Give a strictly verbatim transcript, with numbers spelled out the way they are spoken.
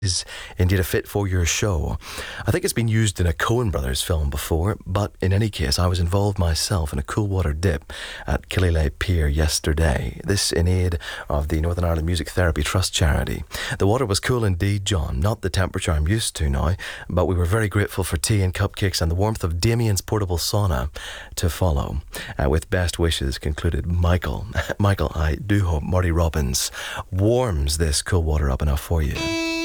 is indeed a fit for your show. I think it's been used in a Coen Brothers film before, but in any case, I was involved myself in a cool water dip at Killyleagh Pier yesterday. This in aid of the Northern Ireland Music Therapy Trust charity. The water was cool indeed, John, not the temperature I'm used to now, but we were very grateful for tea and cupcakes and the warmth of Damien's portable sauna to follow. Uh, with best wishes, concluded Michael. Michael, I do hope Marty Robbins warms this cool water up enough for you.